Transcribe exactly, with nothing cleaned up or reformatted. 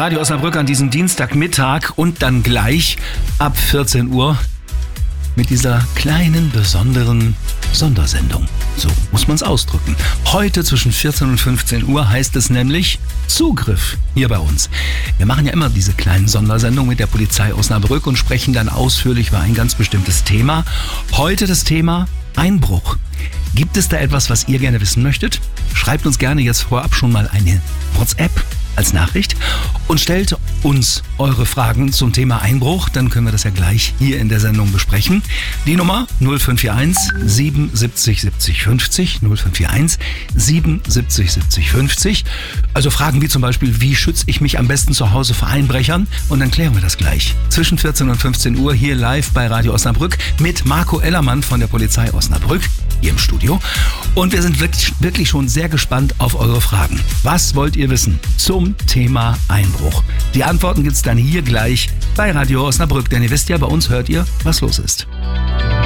Radio Osnabrück an diesem Dienstagmittag und dann gleich ab vierzehn Uhr mit dieser kleinen, besonderen Sondersendung. So muss man es ausdrücken. Heute zwischen vierzehn und fünfzehn Uhr heißt es nämlich Zugriff hier bei uns. Wir machen ja immer diese kleinen Sondersendungen mit der Polizei Osnabrück und sprechen dann ausführlich über ein ganz bestimmtes Thema. Heute das Thema Einbruch. Gibt es da etwas, was ihr gerne wissen möchtet? Schreibt uns gerne jetzt vorab schon mal eine WhatsApp als Nachricht und stellt uns eure Fragen zum Thema Einbruch. Dann können wir das ja gleich hier in der Sendung besprechen. Die Nummer null fünf vier eins siebenundsiebzig siebzig fünfzig, null fünf vier eins siebenundsiebzig siebzig fünfzig. Also Fragen wie zum Beispiel, wie schütze ich mich am besten zu Hause vor Einbrechern? Und dann klären wir das gleich. Zwischen vierzehn und fünfzehn Uhr hier live bei Radio Osnabrück mit Marco Ellermann von der Polizei Osnabrück hier im Studio. Und wir sind wirklich, wirklich schon sehr gespannt auf eure Fragen. Was wollt ihr wissen zum Thema Einbruch? Die Antworten gibt's dann hier gleich bei Radio Osnabrück, denn ihr wisst ja, bei uns hört ihr, was los ist.